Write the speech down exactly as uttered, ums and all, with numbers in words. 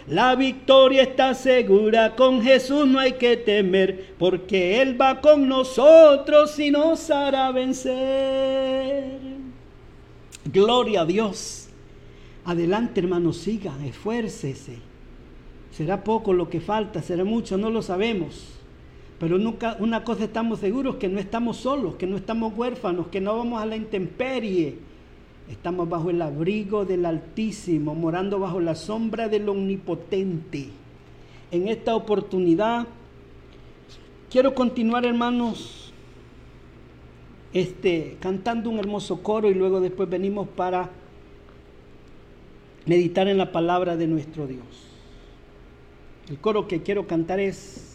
La victoria está segura, con Jesús no hay que temer, porque Él va con nosotros y nos hará vencer. Gloria a Dios. Adelante, hermano, siga, esfuércese. Será poco lo que falta, será mucho, no lo sabemos. Pero nunca, una cosa estamos seguros, que no estamos solos, que no estamos huérfanos, que no vamos a la intemperie. Estamos bajo el abrigo del Altísimo, morando bajo la sombra del Omnipotente. En esta oportunidad, quiero continuar, hermanos, este, cantando un hermoso coro y luego después venimos para meditar en la palabra de nuestro Dios. El coro que quiero cantar es: